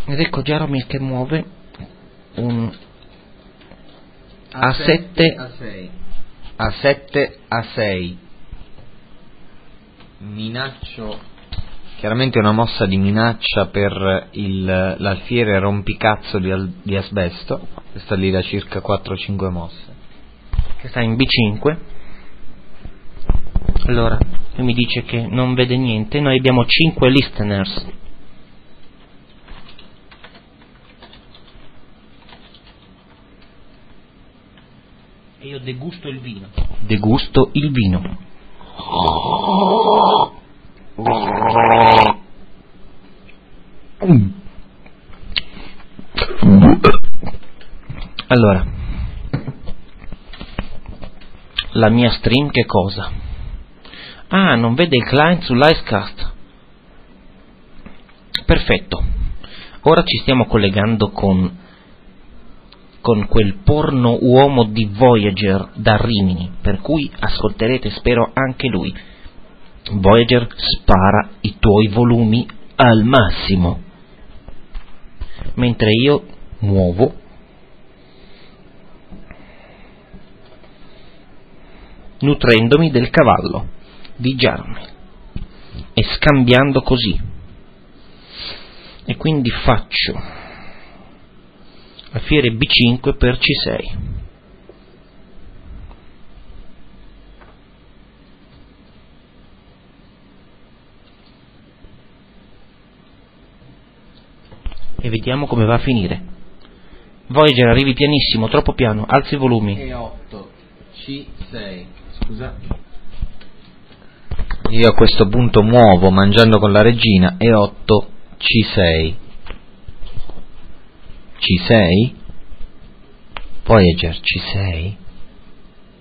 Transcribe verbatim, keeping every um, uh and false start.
ed ecco Jaromir che muove un A sette A sei A sette A sei. Minaccio, chiaramente una mossa di minaccia per il, l'alfiere rompicazzo di, al, di asbesto, che sta lì da circa quattro cinque mosse, che sta in B cinque. Allora lui mi dice che non vede niente. Noi abbiamo cinque listeners. E io degusto il vino. Degusto il vino. Allora, la mia stream che cosa? Ah, non vede il client sull'Icecast. Perfetto. Ora ci stiamo collegando con con quel porno uomo di Voyager da Rimini, per cui ascolterete, spero, anche lui. Voyager, spara i tuoi volumi al massimo, mentre io muovo nutrendomi del cavallo di Jaromir e scambiando così, e quindi faccio alfiere B cinque per C sei. E vediamo come va a finire. Voyager, arrivi pianissimo, troppo piano, alzi i volumi. E otto C sei. Scusa. Io a questo punto muovo mangiando con la regina. E otto C sei. C sei? Voyager, ci sei?